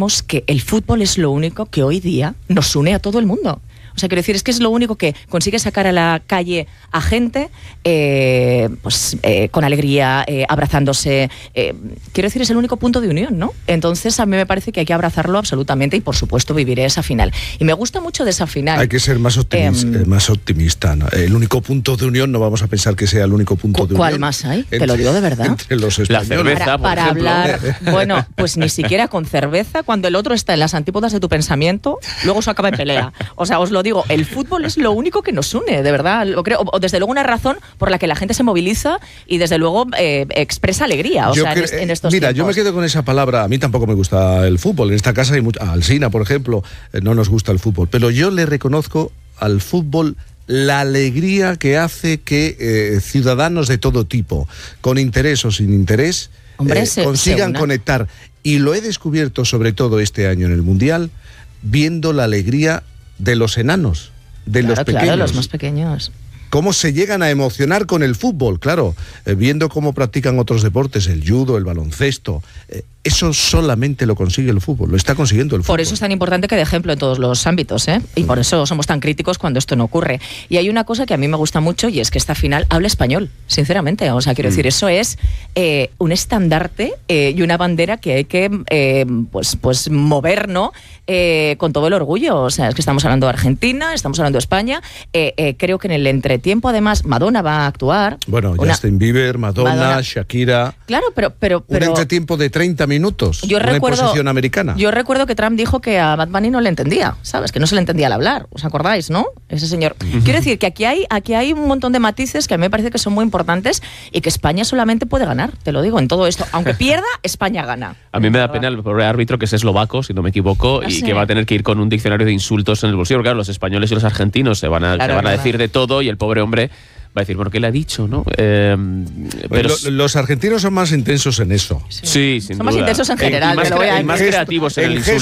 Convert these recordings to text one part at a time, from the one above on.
olvidemos que el fútbol es lo único que hoy día nos une a todo el mundo. O sea, quiero decir, es que es lo único que consigue sacar a la calle a gente con alegría, abrazándose. Quiero decir, es el único punto de unión, ¿no? Entonces, a mí me parece que hay que abrazarlo absolutamente y, por supuesto, viviré esa final. Y me gusta mucho de esa final. Hay que ser más optimista, ¿no? El único punto de unión, no vamos a pensar que sea el único punto de unión. ¿Cuál más hay? Te lo digo de verdad. Entre los españoles. La cerveza, para hablar, bueno, pues ni siquiera con cerveza, cuando el otro está en las antípodas de tu pensamiento, luego se acaba en pelea. O sea, os lo digo, el fútbol es lo único que nos une, de verdad, lo creo, o desde luego una razón por la que la gente se moviliza y desde luego expresa alegría, o sea, en estos mira, tiempos. yo me quedo con esa palabra. A mí tampoco me gusta el fútbol, en esta casa hay a Alsina, por ejemplo, no nos gusta el fútbol, pero yo le reconozco al fútbol la alegría que hace que ciudadanos de todo tipo, con interés o sin interés, consigan conectar, y lo he descubierto sobre todo este año en el Mundial, viendo la alegría de los enanos, de los pequeños. Claro, los más pequeños. Cómo se llegan a emocionar con el fútbol, claro, viendo cómo practican otros deportes, el judo, el baloncesto. Eso solamente lo consigue el fútbol, lo está consiguiendo el fútbol. Por eso es tan importante que dé ejemplo en todos los ámbitos, ¿eh? Y por eso somos tan críticos cuando esto no ocurre. Y hay una cosa que a mí me gusta mucho y es que esta final habla español, sinceramente. O sea, quiero decir, eso es un estandarte y una bandera que hay que pues mover, ¿no? Con todo el orgullo. O sea, es que estamos hablando de Argentina, estamos hablando de España. Creo que en el entretiempo, además, Madonna va a actuar. Bueno, Justin Bieber, Madonna, Shakira. Claro, pero un entretiempo de 30 minutos. Yo una imposición americana. Yo recuerdo que Trump dijo que a Bad Bunny no le entendía, ¿sabes? Que no se le entendía al hablar. ¿Os acordáis, no? Ese señor. Quiero decir que aquí hay un montón de matices que a mí me parece que son muy importantes y que España solamente puede ganar, te lo digo, en todo esto. Aunque pierda, España gana. A mí me da pena el pobre árbitro, que es eslovaco, si no me equivoco, y que va a tener que ir con un diccionario de insultos en el bolsillo. Porque, claro, los españoles y los argentinos se van a decir de todo y el pobre hombre va a decir, bueno, ¿qué le ha dicho, no? Pero los argentinos son más intensos en eso. Sí, sin son más intensos en general. Y más creativos en el insulto.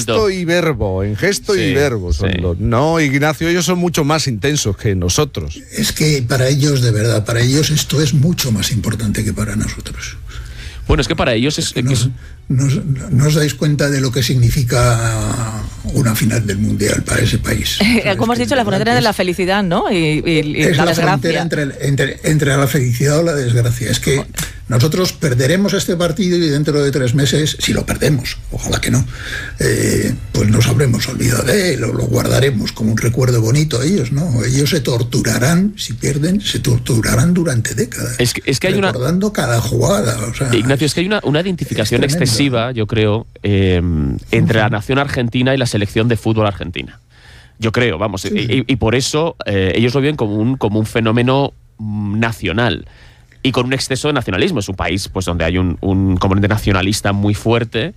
En gesto y verbo. No, Ignacio, ellos son mucho más intensos que nosotros. Es que para ellos, de verdad, para ellos esto es mucho más importante que para nosotros. Bueno, es que para ellos es... ¿No os dais cuenta de lo que significa una final del Mundial para ese país? Como has dicho, la frontera de la felicidad, ¿no? Y es la desgracia. Entre la felicidad o la desgracia. Es que nosotros perderemos este partido y dentro de 3 meses, si lo perdemos, ojalá que no, pues nos habremos olvidado de él o lo guardaremos como un recuerdo bonito. Ellos no, ellos se torturarán, si pierden, se torturarán durante décadas. Es que hay recordando cada jugada. O sea, Ignacio, es que hay una identificación excesiva, yo creo, entre la nación argentina y la selección de fútbol argentina. Yo creo, vamos, sí. Y por eso ellos lo ven como un fenómeno nacional y con un exceso de nacionalismo. Es un país pues donde hay un componente nacionalista muy fuerte.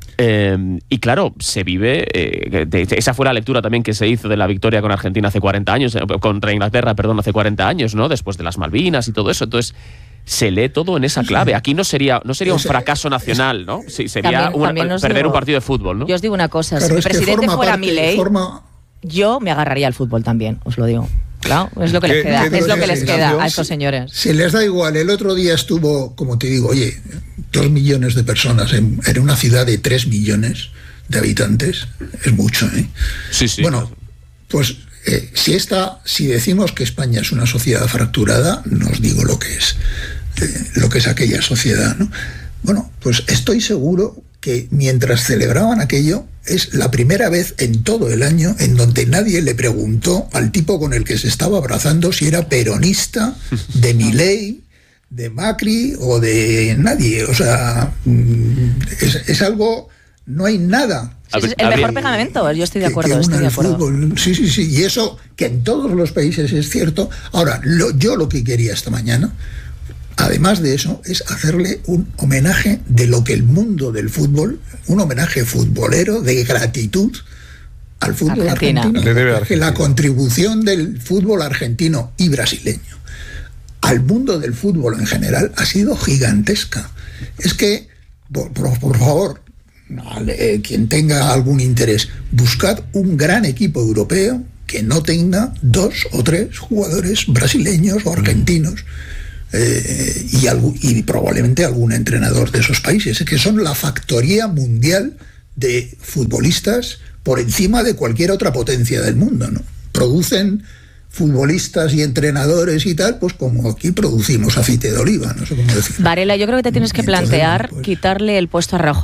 Y claro, se vive, esa fue la lectura también que se hizo de la victoria con Argentina hace 40 años, contra Inglaterra, perdón, hace 40 años, ¿no? Después de las Malvinas y todo eso. Entonces, se lee todo en esa clave. Aquí no sería un fracaso nacional, ¿no? Sí, sería perder un partido de fútbol, ¿no? Yo os digo una cosa, claro, si el presidente fuera Milei, yo me agarraría al fútbol también, os lo digo. Claro, es lo que les queda, es lo que les queda a estos señores. Si les da igual, el otro día estuvo, como te digo, 2 millones de personas en una ciudad de 3 millones de habitantes, es mucho, ¿eh? Sí. Bueno, pues si decimos que España es una sociedad fracturada, no os digo lo que es aquella sociedad, ¿no? Bueno, pues estoy seguro que mientras celebraban aquello, es la primera vez en todo el año en donde nadie le preguntó al tipo con el que se estaba abrazando si era peronista, de Milei, de Macri o de nadie. O sea, es algo, no hay nada. Sí, el mejor pegamento, yo estoy de acuerdo. Sí, y eso que en todos los países es cierto. Ahora, yo lo que quería esta mañana, además de eso, es hacerle un homenaje de lo que el mundo del fútbol, un homenaje futbolero de gratitud al fútbol argentino. Que la contribución del fútbol argentino y brasileño al mundo del fútbol en general ha sido gigantesca. Es que, por favor, quien tenga algún interés, buscad un gran equipo europeo que no tenga 2 o 3 jugadores brasileños o argentinos. Y probablemente algún entrenador de esos países, que son la factoría mundial de futbolistas por encima de cualquier otra potencia del mundo, ¿no? Producen futbolistas y entrenadores y tal, pues como aquí producimos aceite de oliva, no sé cómo decirlo. Varela, yo creo que te tienes que plantear quitarle el puesto a Rajoy